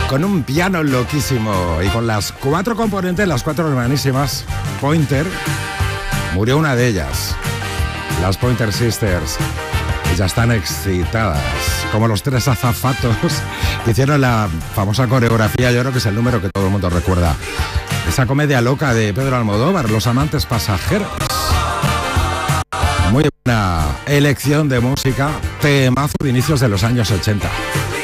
con un piano loquísimo y con las 4 componentes, las 4 hermanísimas Pointer. Murió una de ellas, las Pointer Sisters, y ya están excitadas, como los 3 azafatos que hicieron la famosa coreografía. Yo creo que es el número que todo el mundo recuerda, esa comedia loca de Pedro Almodóvar, Los amantes pasajeros. Muy buena elección de música, temazo de inicios de los años 80.